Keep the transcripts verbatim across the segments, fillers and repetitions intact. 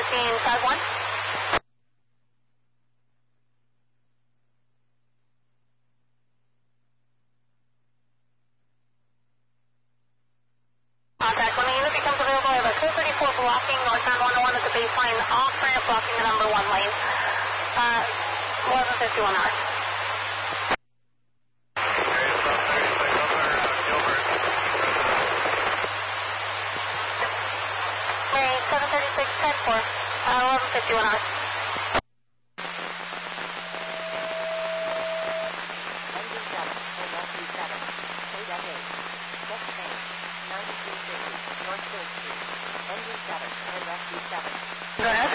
thirteen five one. Contact, when the unit becomes available, I have a two thirty-four blocking northbound one oh one at the baseline, off ramp blocking the number one lane. Uh, eleven fifty-one hours. May seven thirty-six ten four, uh, eleven fifty-one hours. Engine seven, and S U seven, eight F eight, check change, ninety-three fifty, North third Street, engine seven, and S U seven. Go ahead.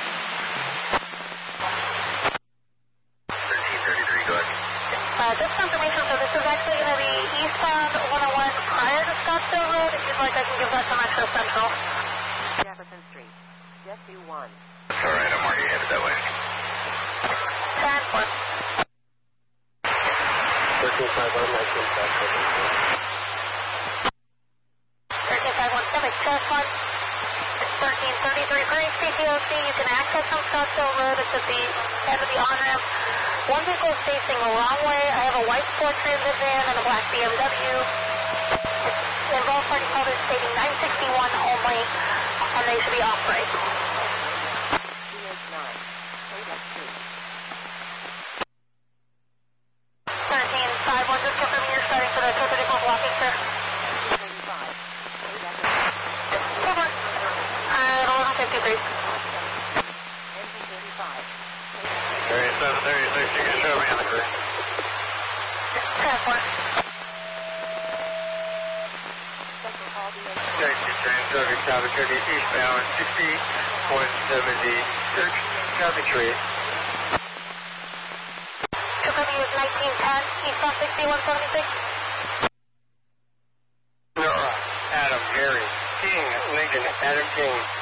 thirteen thirty-three, go ahead. Uh, just confirmation, so this is actually going to be eastbound one oh one prior to Scottsdale Road. If you'd like, I can give that some extra central. Jefferson Street, Jet two one. That's all right, I'm already headed that way. ten four. thirteen five one, nineteen five one. thirteen five one, Civic, test one. thirteen thirty-three, Green C T O C. You can access from Scottsdale Road. It's at the end of the on-ramp. One vehicle is facing the wrong way. I have a white Ford Transit van and a black B M W. Involved party code is stating nine sixty-one only, and they should be off brake. C H nine, eight F two. thirteen five one, just confirming you're starting for the two thirty-four blocking, sir. thirty-five, eight F eight. Over. Uh, eleven fifty-three. Engine thirty-five, thirty-seven thirty-six, you can show me on the crew. ten four. Central Hall D H nine. Taxi train service Coventry eastbound sixty one seventy Church Coventry. Confirming is nineteen ten, eastbound sixty-one seventy-six. Nora, Adam, Gary, King, Lincoln, Adam King.